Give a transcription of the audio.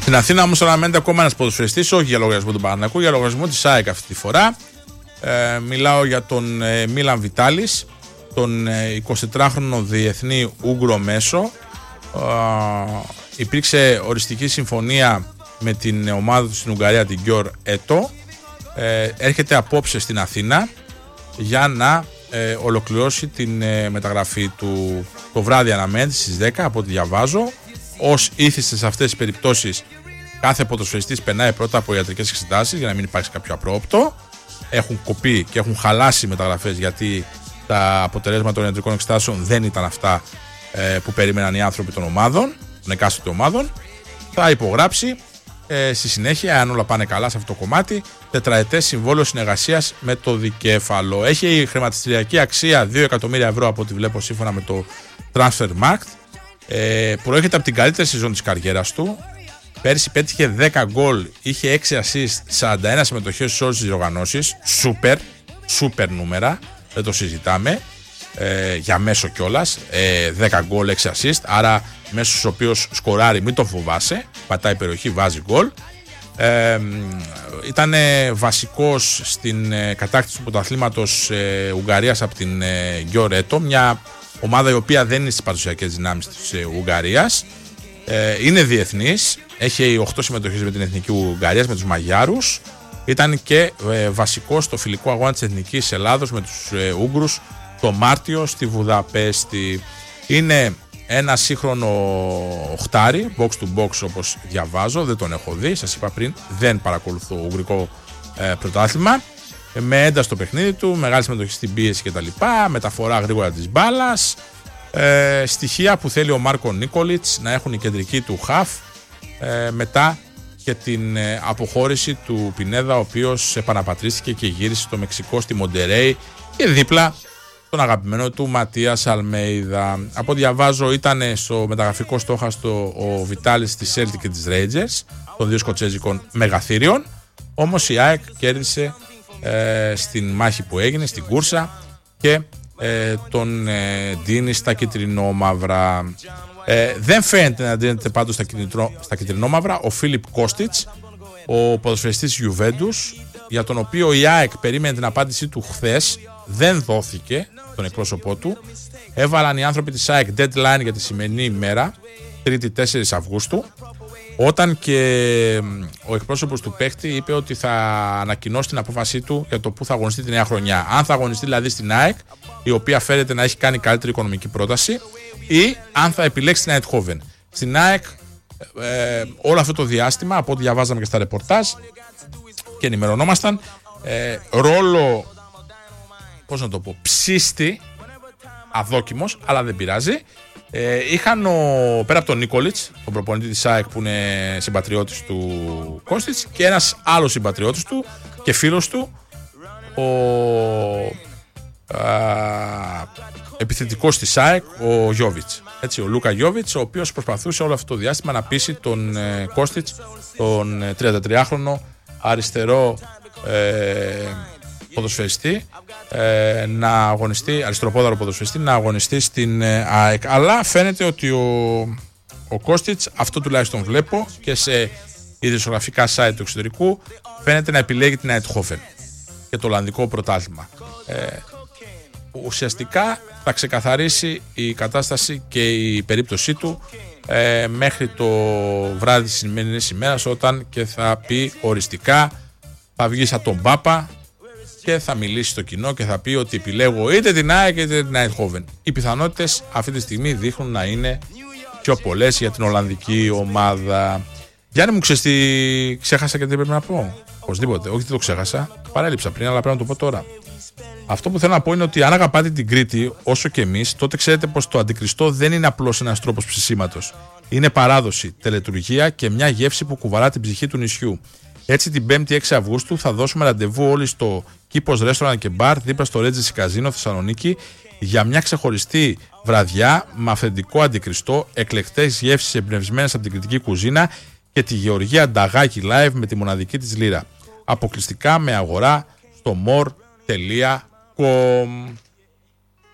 Στην Αθήνα όμως αναμένεται ακόμα ένας ποδοσφαιριστής, όχι για λογαριασμό του Παναθηναϊκού, για λογαριασμό της ΑΕΚ αυτή τη φορά. Μιλάω για τον Μίλαν Βιτάλης, τον 24χρονο διεθνή Ούγγρο μέσο. Υπήρξε οριστική συμφωνία με την ομάδα του στην Ουγγαρία, την Γιορ Έτο. Έρχεται απόψε στην Αθήνα για να ολοκληρώσει την μεταγραφή του. Το βράδυ αναμένεται στις 10 από ό,τι διαβάζω. Ως ήθιστε σε αυτές τις περιπτώσεις, κάθε ποδοσφαιριστής περνάει πρώτα από ιατρικές εξετάσεις για να μην υπάρξει κάποιο απρόοπτο. Έχουν κοπεί και έχουν χαλάσει μεταγραφές γιατί τα αποτελέσματα των ιατρικών εξετάσεων δεν ήταν αυτά που περίμεναν οι άνθρωποι των ομάδων, των εκάστοτε ομάδων. Θα υπογράψει στη συνέχεια, αν όλα πάνε καλά σε αυτό το κομμάτι, 4ετές συμβόλαιο συνεργασίας με το δικέφαλο. Έχει χρηματιστηριακή αξία 2 εκατομμύρια ευρώ από ό,τι βλέπω σύμφωνα με το Transfermarkt. Προέρχεται από την καλύτερη σεζόν της καριέρας του. Πέρσι πέτυχε 10 γκολ, είχε 6 assist, 41 συμμετοχές σε όλες τις διοργανώσεις. Σούπερ νούμερα, δεν το συζητάμε. Για μέσο κιόλας, 10 γκολ, 6 assist, άρα μέσος ο οποίος σκοράρει, μην τον φοβάσαι, πατάει περιοχή, βάζει γκολ. Ήταν βασικός στην κατάκτηση του πρωταθλήματος Ουγγαρίας από την Γιορ Έτο, μια ομάδα η οποία δεν είναι στις παραδοσιακές δυνάμεις της Ουγγαρίας. Είναι διεθνής, έχει 8 συμμετοχές με την Εθνική Ουγγαρίας, με τους Μαγιάρους. Ήταν και βασικός στο φιλικό αγώνα της Εθνικής Ελλάδος με τους Ούγγρους το Μάρτιο στη Βουδαπέστη. Είναι ένα σύγχρονο οχτάρι, box to box όπως διαβάζω, δεν τον έχω δει, σας είπα πριν, δεν παρακολουθώ ουγγρικό πρωτάθλημα. Με ένταση στο παιχνίδι του, μεγάλη συμμετοχή στην πίεση κτλ. Μεταφορά γρήγορα της μπάλας. Στοιχεία που θέλει ο Μάρκο Νίκολιτς να έχουν οι κεντρικοί του χαφ μετά και την αποχώρηση του Πινέδα, ο οποίος επαναπατρίστηκε και γύρισε στο Μεξικό, στη Μοντερέι, και δίπλα τον αγαπημένο του Ματίας Αλμέιδα. Από ό,τι διαβάζω ήταν στο μεταγραφικό στόχαστο ο Βιτάλης της Celtic και της Rangers, των δύο σκοτσέζικων μεγαθύριων. Όμως η ΑΕΚ κέρδισε στην μάχη που έγινε, στην κούρσα, και τον ντύνει στα κυτρινόμαυρα. Δεν φαίνεται να ντύνεται πάντως στα κυτρινόμαυρα ο Φίλιπ Κώστιτς, ο ποδοσφαιριστής Γιουβέντους, για τον οποίο η ΑΕΚ περίμενε την απάντησή του χθες, δεν δόθηκε τον εκπρόσωπό του. Έβαλαν οι άνθρωποι της ΑΕΚ deadline για τη σημερινή ημέρα, 3η 4 Αυγούστου, όταν και ο εκπρόσωπος του παίχτη είπε ότι θα ανακοινώσει την απόφασή του για το που θα αγωνιστεί τη νέα χρονιά. Αν θα αγωνιστεί δηλαδή στην ΑΕΚ, η οποία φέρεται να έχει κάνει καλύτερη οικονομική πρόταση, ή αν θα επιλέξει την Eindhoven. Στην ΑΕΚ όλο αυτό το διάστημα, από ό,τι διαβάζαμε και στα ρεπορτάζ και ενημερωνόμασταν, ρόλο, πώς να το πω, ψίστη, αδόκιμος, αλλά δεν πειράζει, είχαν πέρα από τον Νίκολιτς, τον προπονητή της ΑΕΚ που είναι συμπατριώτης του Κώστιτς, και ένας άλλος συμπατριώτης του και φίλος του, ο επιθετικός της ΑΕΚ, ο Γιόβιτς, έτσι, ο Λούκα Γιόβιτς, ο οποίος προσπαθούσε όλο αυτό το διάστημα να πείσει τον Κώστιτς, τον 33χρονο αριστερό ποδοσφαιριστή, να αγωνιστεί, αριστεροπόδαρο ποδοσφαιριστή, να αγωνιστεί στην ΑΕΚ. Αλλά φαίνεται ότι ο Κώστιτς, αυτό τουλάχιστον βλέπω και σε ειδησιογραφικά site του εξωτερικού, φαίνεται να επιλέγει την Eindhoven και το Ολλανδικό πρωτάθλημα. Ουσιαστικά θα ξεκαθαρίσει η κατάσταση και η περίπτωσή του μέχρι το βράδυ της σημερινής ημέρας, όταν και θα πει οριστικά, θα βγει σαν τον Πάπα και θα μιλήσει στο κοινό και θα πει ότι επιλέγω είτε την ΑΕΚ είτε την Eindhoven. Οι πιθανότητες αυτή τη στιγμή δείχνουν να είναι πιο πολλές για την Ολλανδική ομάδα. Γιάννη μου, ξέρεις τι ξέχασα και τι πρέπει να πω? Οπωσδήποτε, όχι, δεν το ξέχασα, παρέλειψα πριν, αλλά πρέπει να το πω τώρα. Αυτό που θέλω να πω είναι ότι αν αγαπάτε την Κρήτη όσο και εμείς, τότε ξέρετε πως το Αντικριστό δεν είναι απλώς ένας τρόπος ψησίματος. Είναι παράδοση, τελετουργία και μια γεύση που κουβαλά την ψυχή του νησιού. Έτσι, την 5η 6 Αυγούστου θα δώσουμε ραντεβού όλοι στο Κήπος Restaurant και Bar δίπλα στο Regency Casino Θεσσαλονίκη για μια ξεχωριστή βραδιά με αυθεντικό Αντικριστό, εκλεκτές γεύσεις εμπνευσμένες από την κρητική κουζίνα και τη Γεωργία Νταγάκη live με τη μοναδική της λύρα. Αποκλειστικά με αγορά στο more.com.